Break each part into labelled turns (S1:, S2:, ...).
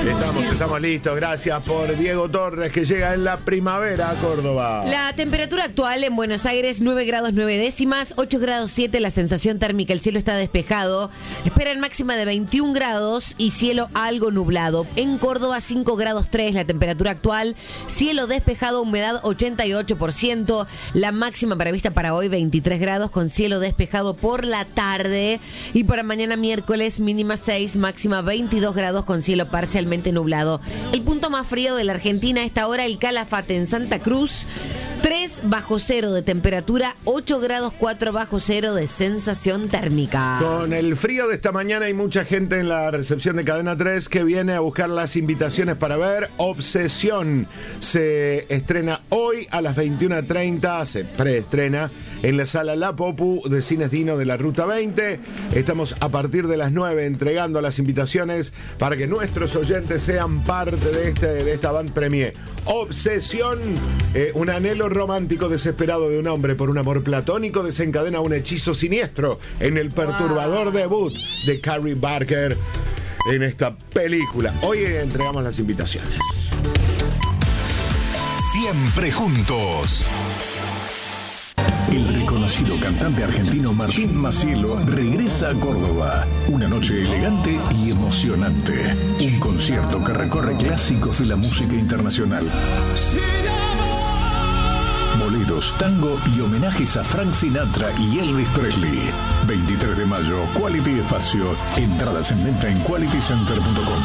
S1: Estamos listos. Gracias por Diego Torres, que llega en la primavera a Córdoba.
S2: La temperatura actual en Buenos Aires, 9 grados 9 décimas, 8 grados 7 la sensación térmica. El cielo está despejado. Esperan máxima de 21 grados y cielo algo nublado. En Córdoba, 5 grados 3 la temperatura actual. Cielo despejado, humedad 88%. La máxima prevista para hoy, 23 grados con cielo despejado por la tarde. Y para mañana miércoles, mínima 6, máxima 22 grados con cielo parcialmente nublado. El punto más frío de la Argentina a esta hora, el Calafate en Santa Cruz. 3 bajo cero de temperatura, 8 grados 4 bajo cero de sensación térmica.
S1: Con el frío de esta mañana hay mucha gente en la recepción de Cadena 3 que viene a buscar las invitaciones para ver Obsesión. Se estrena hoy a las 21:30, se preestrena en la sala La Popu de Cines Dino de la Ruta 20. Estamos a partir de las 9 entregando las invitaciones para que nuestros oyentes sean parte de esta band premier. Obsesión, un anhelo romántico desesperado de un hombre por un amor platónico desencadena un hechizo siniestro en el perturbador debut de Carrie Barker en esta película. Hoy entregamos las invitaciones.
S3: Siempre juntos. El reconocido cantante argentino Martín Macielo regresa a Córdoba. Una noche elegante y emocionante. Un concierto que recorre clásicos de la música internacional. Boleros, tango y homenajes a Frank Sinatra y Elvis Presley. 23 de mayo, Quality Espacio. Entradas en venta en qualitycenter.com.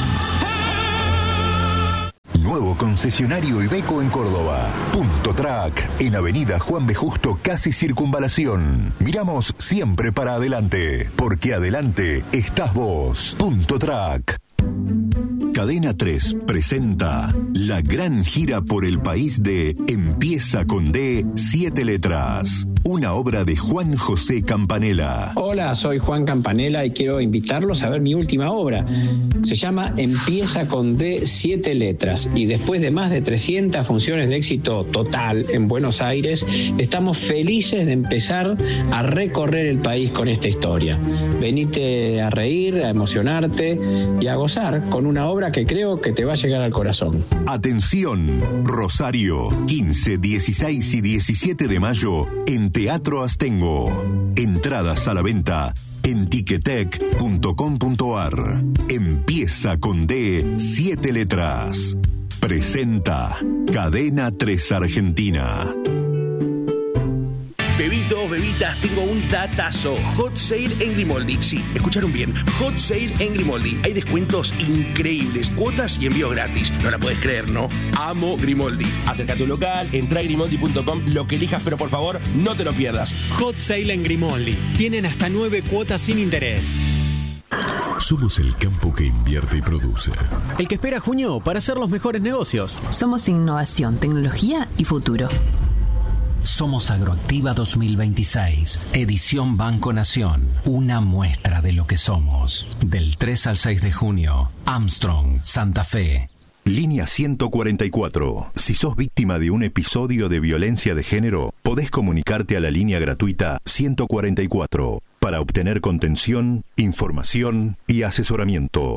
S3: Nuevo concesionario Iveco en Córdoba. Punto Track, en Avenida Juan B. Justo, casi Circunvalación. Miramos siempre para adelante, porque adelante estás vos. Punto Track. Cadena 3 presenta la gran gira por el país de Empieza con D, 7 letras. Una obra de Juan José Campanella.
S4: Hola, soy Juan Campanella y quiero invitarlos a ver mi última obra. Se llama Empieza con D, 7 letras. Y después de más de 300 funciones de éxito total en Buenos Aires, estamos felices de empezar a recorrer el país con esta historia. Venite a reír, a emocionarte y a gozar con una obra que creo que te va a llegar al corazón.
S3: Atención, Rosario, 15, 16 y 17 de mayo en Teatro Astengo. Entradas a la venta en tiquetec.com.ar. Empieza con D, 7 letras. Presenta Cadena 3 Argentina.
S5: Bebitos, bebitas, tengo un datazo. Hot Sale en Grimoldi. Sí, escucharon bien. Hot Sale en Grimoldi. Hay descuentos increíbles, cuotas y envío gratis. No la puedes creer, ¿no? Amo Grimoldi. Acerca a tu local, entra a grimoldi.com, lo que elijas, pero por favor, no te lo pierdas.
S6: Hot Sale en Grimoldi. Tienen hasta 9 cuotas sin interés.
S3: Somos el campo que invierte y produce.
S6: El que espera junio para hacer los mejores negocios.
S7: Somos innovación, tecnología y futuro.
S8: Somos Agroactiva 2026, edición Banco Nación, una muestra de lo que somos. Del 3 al 6 de junio, Armstrong, Santa Fe.
S3: Línea 144. Si sos víctima de un episodio de violencia de género, podés comunicarte a la línea gratuita 144 para obtener contención, información y asesoramiento.